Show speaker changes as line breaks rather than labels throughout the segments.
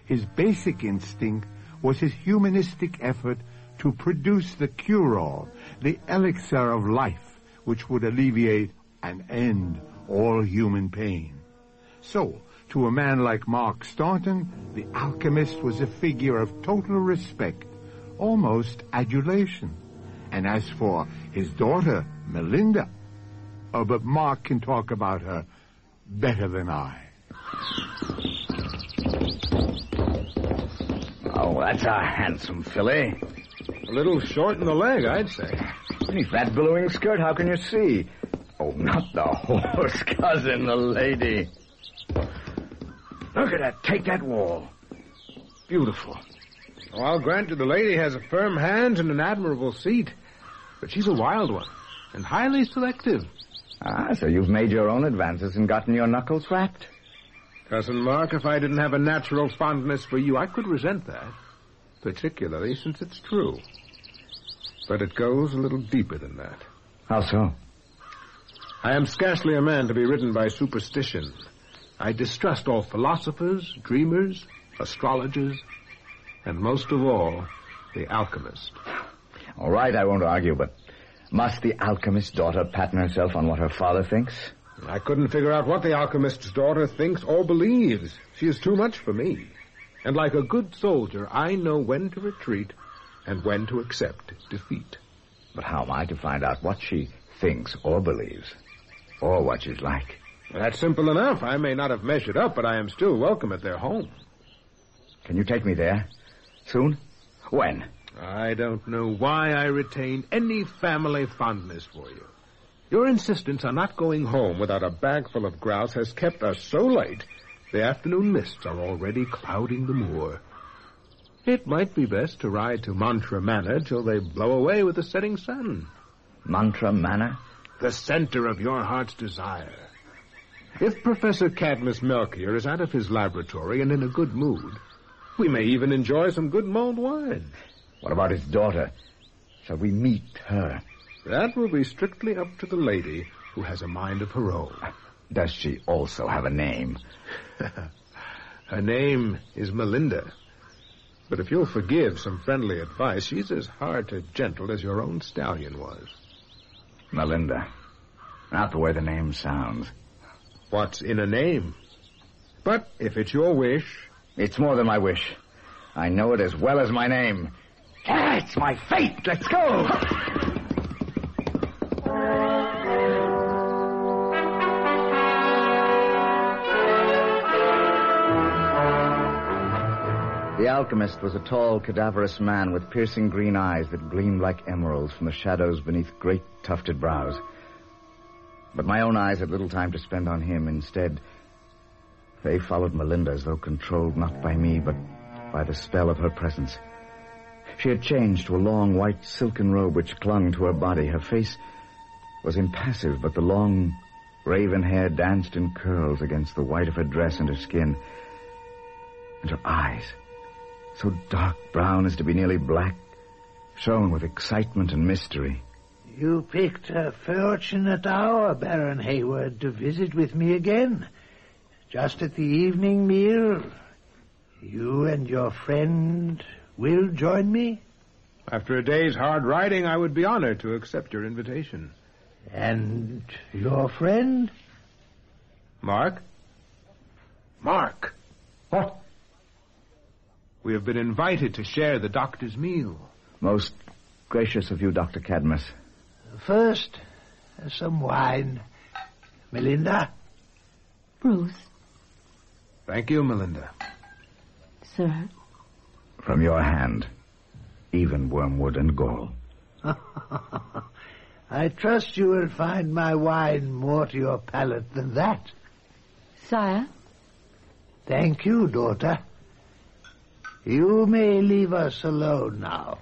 His basic instinct was his humanistic effort to produce the cure-all, the elixir of life, which would alleviate and end all human pain. So, to a man like Mark Staunton, the alchemist was a figure of total respect, almost adulation. And as for his daughter, Melinda, but Mark can talk about her better than I.
Oh, that's a handsome filly.
A little short in the leg, I'd say.
Beneath that billowing skirt, how can you see? Oh, not the horse, cousin, the lady. Look at that. Take that wall. Beautiful.
Oh, I'll grant you the lady has a firm hand and an admirable seat. But she's a wild one, and highly selective.
Ah, so you've made your own advances and gotten your knuckles wrapped?
Cousin Mark, if I didn't have a natural fondness for you, I could resent that. Particularly since it's true. But it goes a little deeper than that.
How so?
I am scarcely a man to be ridden by superstition. I distrust all philosophers, dreamers, astrologers, and most of all, the alchemist.
All right, I won't argue, but must the alchemist's daughter pattern herself on what her father thinks?
I couldn't figure out what the alchemist's daughter thinks or believes. She is too much for me. And like a good soldier, I know when to retreat and when to accept defeat.
But how am I to find out what she thinks or believes, or what she's like?
That's simple enough. I may not have measured up, but I am still welcome at their home.
Can you take me there? Soon? When?
I don't know why I retain any family fondness for you. Your insistence on not going home without a bag full of grouse has kept us so late, the afternoon mists are already clouding the moor. It might be best to ride to Mantra Manor till they blow away with the setting sun.
Mantra Manor?
The center of your heart's desire. If Professor Cadmus Melchior is out of his laboratory and in a good mood, we may even enjoy some good mulled wine.
What about his daughter? Shall we meet her?
That will be strictly up to the lady, who has a mind of her own.
Does she also have a name?
Her name is Melinda. But if you'll forgive some friendly advice, she's as hard to gentle as your own stallion was.
Melinda. Not the way the name sounds.
What's in a name? But if it's your wish...
It's more than my wish. I know it as well as my name. Ah, it's my fate. Let's go. The alchemist was a tall, cadaverous man with piercing green eyes that gleamed like emeralds from the shadows beneath great tufted brows. But my own eyes had little time to spend on him. Instead, they followed Melinda as though controlled not by me, but by the spell of her presence. She had changed to a long white silken robe which clung to her body. Her face was impassive, but the long raven hair danced in curls against the white of her dress and her skin. And her eyes, so dark brown as to be nearly black, shone with excitement and mystery.
You picked a fortunate hour, Baron Hayward, to visit with me again. Just at the evening meal, you and your friend will join me?
After a day's hard riding, I would be honored to accept your invitation.
And your friend?
Mark? Mark!
What?
We have been invited to share the doctor's meal.
Most gracious of you, Dr. Cadmus.
First, some wine. Melinda?
Bruce.
Thank you, Melinda.
Sir.
From your hand, even wormwood and gall.
I trust you will find my wine more to your palate than that.
Sire.
Thank you, daughter. You may leave us alone now.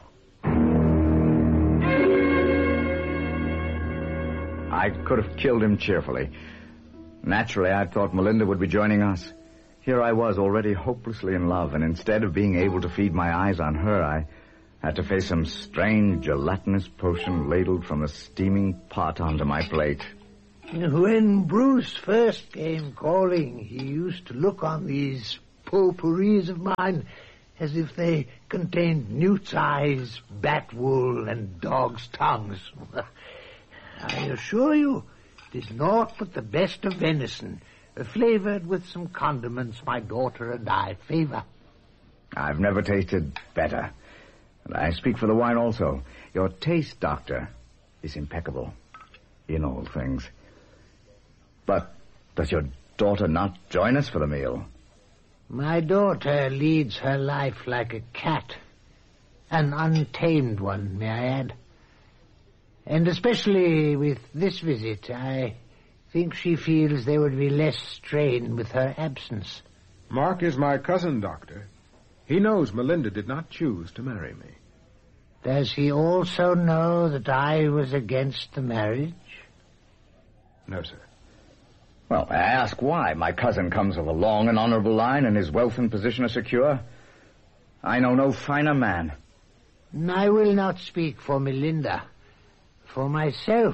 I could have killed him cheerfully. Naturally, I thought Melinda would be joining us. Here I was, already hopelessly in love, and instead of being able to feed my eyes on her, I had to face some strange gelatinous potion ladled from a steaming pot onto my plate.
When Bruce first came calling, he used to look on these potpourris of mine as if they contained newt's eyes, bat wool, and dog's tongues. I assure you, it is naught but the best of venison, flavored with some condiments my daughter and I favor.
I've never tasted better. And I speak for the wine also. Your taste, Doctor, is impeccable in all things. But does your daughter not join us for the meal?
My daughter leads her life like a cat. An untamed one, may I add. And especially with this visit, I think she feels there would be less strain with her absence.
Mark is my cousin, Doctor. He knows Melinda did not choose to marry me.
Does he also know that I was against the marriage?
No, sir.
Well, I ask why. My cousin comes of a long and honorable line, and his wealth and position are secure. I know no finer man.
I will not speak for Melinda. For myself,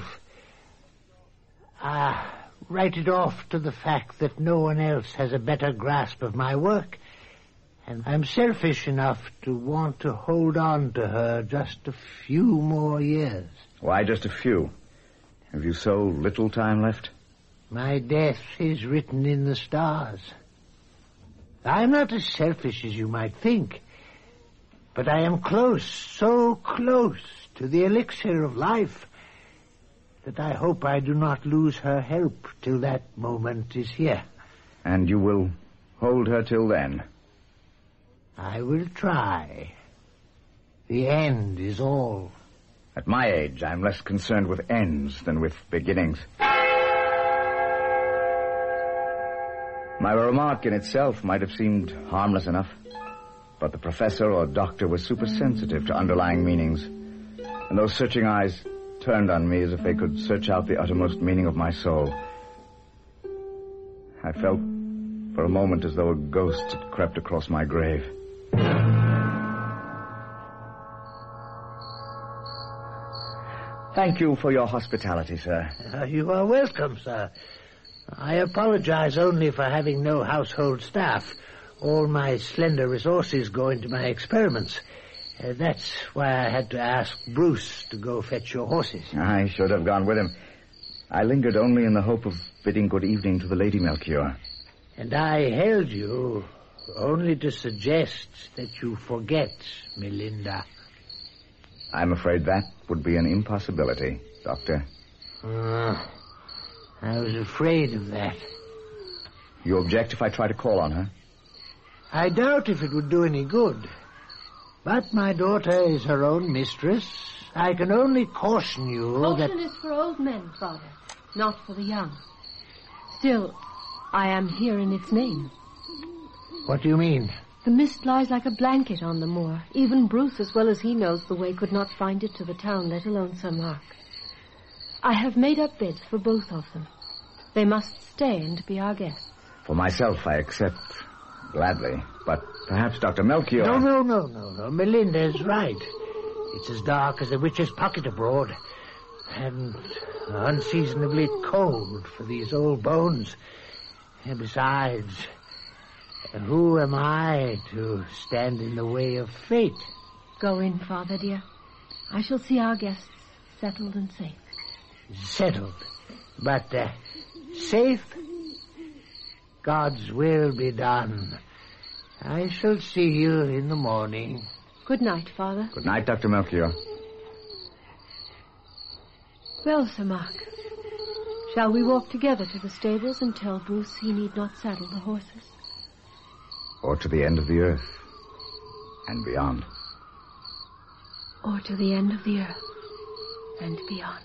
write it off to the fact that no one else has a better grasp of my work, and I'm selfish enough to want to hold on to her just a few more years.
Why just a few? Have you so little time left?
My death is written in the stars. I'm not as selfish as you might think, but I am close, so close to the elixir of life that I hope I do not lose her help till that moment is here.
And you will hold her till then?
I will try. The end is all.
At my age, I'm less concerned with ends than with beginnings. My remark in itself might have seemed harmless enough, but the professor or doctor was supersensitive to underlying meanings, and those searching eyes turned on me as if they could search out the uttermost meaning of my soul. I felt for a moment as though a ghost had crept across my grave. Thank you for your hospitality, sir.
You are welcome, sir. I apologize only for having no household staff. All my slender resources go into my experiments. That's why I had to ask Bruce to go fetch your horses.
I should have gone with him. I lingered only in the hope of bidding good evening to the Lady Melchior.
And I held you only to suggest that you forget Melinda.
I'm afraid that would be an impossibility, Doctor.
I was afraid of that.
You object if I try to call on her?
I doubt if it would do any good. But my daughter is her own mistress. I can only caution you that...
Caution is for old men, Father, not for the young. Still, I am here in its name.
What do you mean?
The mist lies like a blanket on the moor. Even Bruce, as well as he knows the way, could not find it to the town, let alone Sir Mark. I have made up beds for both of them. They must stay and be our guests.
For myself, I accept gladly. But perhaps Dr. Melchior...
No. Melinda is right. It's as dark as a witch's pocket abroad. And unseasonably cold for these old bones. And besides, who am I to stand in the way of fate?
Go in, Father, dear. I shall see our guests settled and safe.
Settled, but safe? God's will be done. I shall see you in the morning.
Good night, Father.
Good night, Dr. Melchior.
Well, Sir Mark, shall we walk together to the stables and tell Bruce he need not saddle the horses?
Or to the end of the earth and beyond.
Or to the end of the earth and beyond.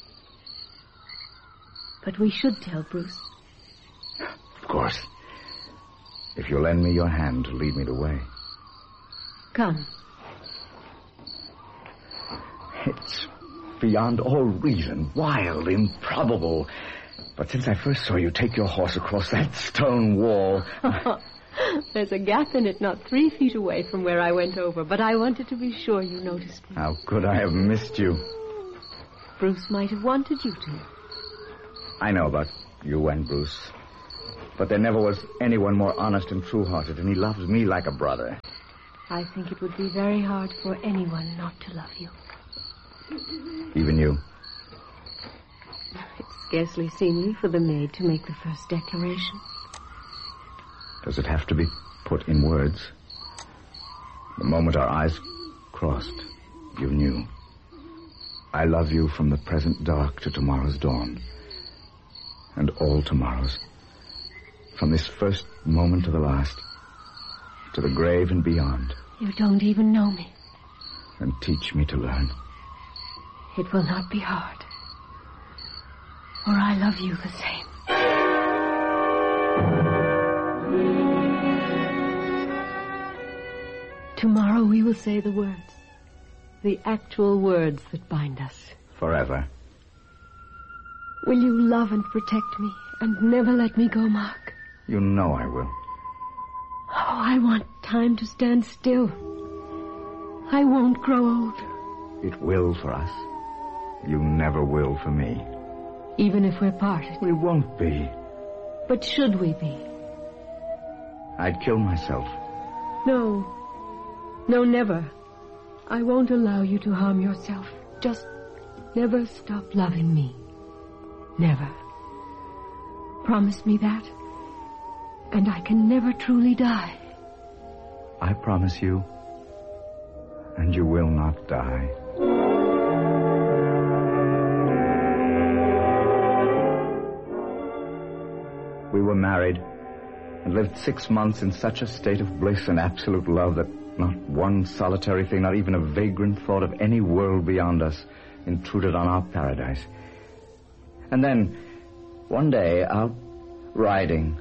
But we should tell Bruce.
Of course. If you'll lend me your hand to lead me the way.
Come.
It's beyond all reason, wild, improbable. But since I first saw you take your horse across that stone wall...
There's a gap in it not 3 feet away from where I went over, but I wanted to be sure you noticed me.
How could I have missed you?
Bruce might have wanted you to.
I know about you and Bruce. But there never was anyone more honest and true-hearted, and he loves me like a brother.
I think it would be very hard for anyone not to love you.
Even you.
It's scarcely seemly for the maid to make the first declaration.
Does it have to be put in words? The moment our eyes crossed, you knew. I love you from the present dark to tomorrow's dawn. And all tomorrows. From this first moment to the last. To the grave and beyond.
You don't even know me.
And teach me to learn.
It will not be hard. For I love you the same. Tomorrow we will say the words. The actual words that bind us.
Forever.
Will you love and protect me and never let me go, Mark?
You know I will.
Oh, I want time to stand still. I won't grow old.
It will for us. You never will for me.
Even if we're parted.
We won't be.
But should we be?
I'd kill myself.
No. No, never. I won't allow you to harm yourself. Just never stop loving me. Never. Promise me that, and I can never truly die.
I promise you, and you will not die. We were married and lived 6 months in such a state of bliss and absolute love that not one solitary thing, not even a vagrant thought of any world beyond us, intruded on our paradise. And then, one day, out riding.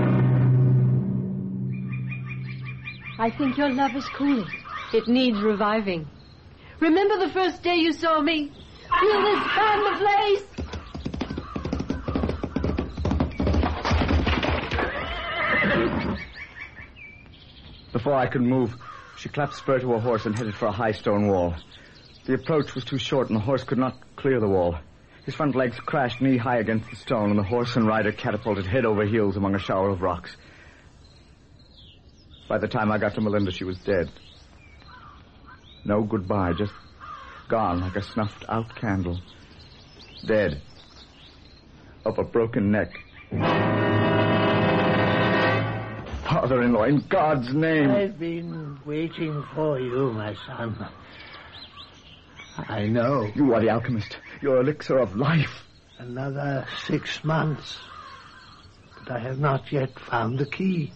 I think your love is cooling. It needs reviving. Remember the first day you saw me? Feel this fan of lace?
Before I could move, she clapped spur to her horse and headed for a high stone wall. The approach was too short and the horse could not clear the wall. His front legs crashed knee-high against the stone and the horse and rider catapulted head over heels among a shower of rocks. By the time I got to Melinda, she was dead. No goodbye, just gone like a snuffed-out candle. Dead. Of a broken neck. Father-in-law, in God's name.
I've been waiting for you, my son. I know.
You are the alchemist. Your elixir of life.
Another 6 months. But I have not yet found the key.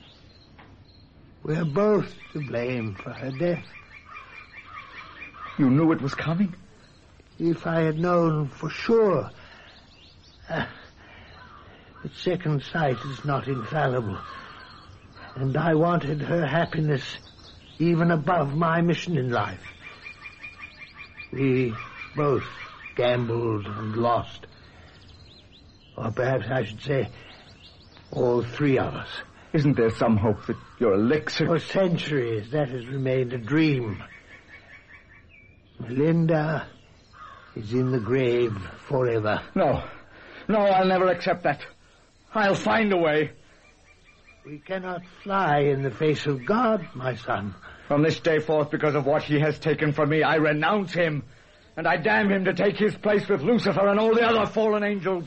We're both to blame for her death.
You knew it was coming?
If I had known for sure. But second sight is not infallible. And I wanted her happiness even above my mission in life. We both gambled and lost. Or perhaps I should say, all three of us.
Isn't there some hope that your elixir...
For centuries, that has remained a dream. Melinda is in the grave forever.
No, I'll never accept that. I'll find a way.
We cannot fly in the face of God, my son.
From this day forth, because of what he has taken from me, I renounce him. And I damn him to take his place with Lucifer and all the other fallen angels.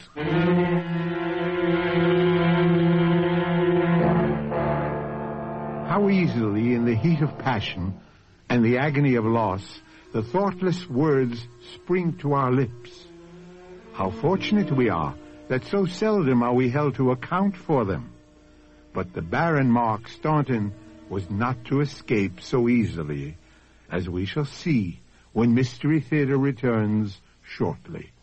How easily, in the heat of passion and the agony of loss, the thoughtless words spring to our lips. How fortunate we are that so seldom are we held to account for them. But the Baron Mark Staunton was not to escape so easily, as we shall see when Mystery Theater returns shortly.